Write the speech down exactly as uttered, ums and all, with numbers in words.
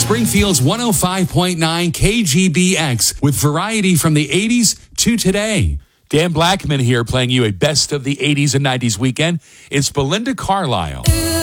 Springfield's one oh five point nine K G B X with variety from the eighties to today. Dan Blackman here playing you a best of the eighties and nineties weekend. It's Belinda Carlisle.